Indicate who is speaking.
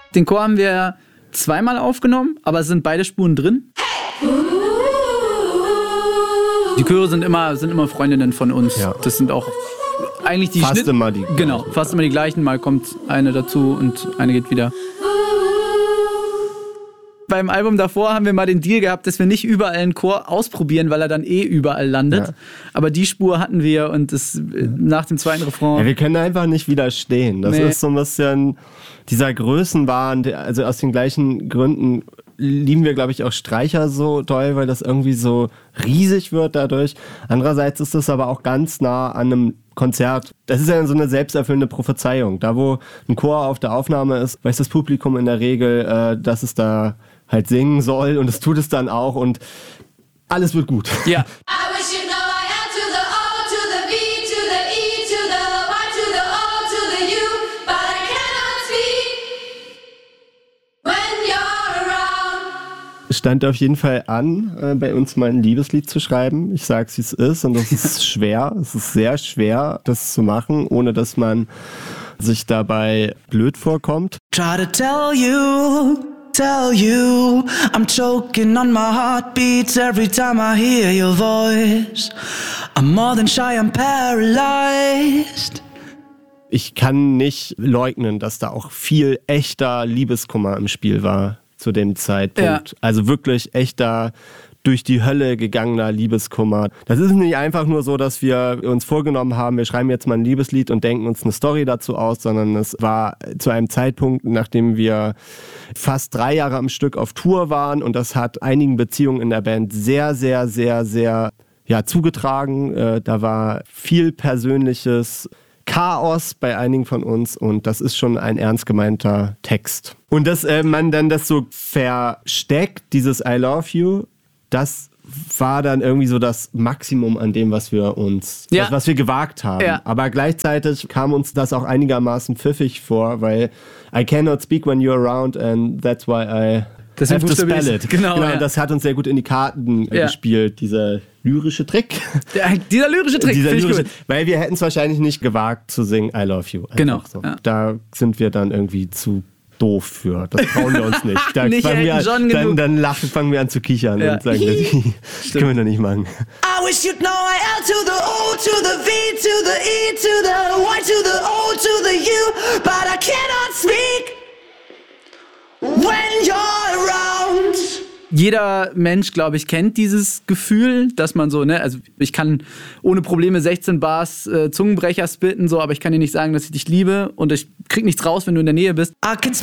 Speaker 1: Den Chor haben wir zweimal aufgenommen, aber es sind beide Spuren drin. Die Chöre sind immer Freundinnen von uns. Ja. Das sind auch eigentlich die
Speaker 2: fast immer die.
Speaker 1: Genau, fast immer die gleichen. Mal kommt eine dazu und eine geht wieder. Beim Album davor haben wir mal den Deal gehabt, dass wir nicht überall einen Chor ausprobieren, weil er dann überall landet. Ja. Aber die Spur hatten wir und nach dem zweiten Refrain...
Speaker 2: Ja, wir können einfach nicht widerstehen. Das ist so ein bisschen dieser Größenwahn, also aus den gleichen Gründen lieben wir, glaube ich, auch Streicher so doll, weil das irgendwie so riesig wird dadurch. Andererseits ist es aber auch ganz nah an einem Konzert. Das ist ja so eine selbsterfüllende Prophezeiung. Da, wo ein Chor auf der Aufnahme ist, weiß das Publikum in der Regel, dass es da halt singen soll und es tut es dann auch und alles wird gut.
Speaker 1: Ja.
Speaker 2: Stand auf jeden Fall an, bei uns mal ein Liebeslied zu schreiben. Ich sag's, wie es ist und das ist schwer. Es ist sehr schwer, das zu machen, ohne dass man sich dabei blöd vorkommt.
Speaker 3: Try to tell you, I'm choking on my heartbeats every time I hear your voice. I'm more than shy, I'm paralyzed.
Speaker 2: Ich kann nicht leugnen, dass da auch viel echter Liebeskummer im Spiel war zu dem Zeitpunkt. Ja. Also wirklich echter, durch die Hölle gegangener Liebeskummer. Das ist nicht einfach nur so, dass wir uns vorgenommen haben, wir schreiben jetzt mal ein Liebeslied und denken uns eine Story dazu aus, sondern es war zu einem Zeitpunkt, nachdem wir fast 3 Jahre am Stück auf Tour waren und das hat einigen Beziehungen in der Band sehr, sehr, sehr, sehr zugetragen. Da war viel persönliches Chaos bei einigen von uns und das ist schon ein ernst gemeinter Text. Und dass man dann das so versteckt, dieses I love you, das war dann irgendwie so das Maximum an dem, was wir was wir gewagt haben. Ja. Aber gleichzeitig kam uns das auch einigermaßen pfiffig vor, weil I cannot speak when you're around and that's why I have to spell it. Genau, ja. Das hat uns sehr gut in die Karten gespielt, dieser lyrische Trick.
Speaker 1: Dieser lyrische Trick, finde ich gut.
Speaker 2: Weil wir hätten es wahrscheinlich nicht gewagt zu singen I love you.
Speaker 1: Genau.
Speaker 2: So. Ja. Da sind wir dann irgendwie zu doof für. Das trauen wir uns nicht. Da
Speaker 1: nicht
Speaker 2: fangen wir an zu kichern und sagen, das können wir doch nicht machen.
Speaker 3: I wish you'd know I L to the O to the V to the E to the Y to the O to the U, but I cannot speak when you're around.
Speaker 1: Jeder Mensch, glaube ich, kennt dieses Gefühl, dass man so, also ich kann ohne Probleme 16 Bars Zungenbrecher spitten, so, aber ich kann dir nicht sagen, dass ich dich liebe und ich krieg nichts raus, wenn du in der Nähe bist.
Speaker 3: I can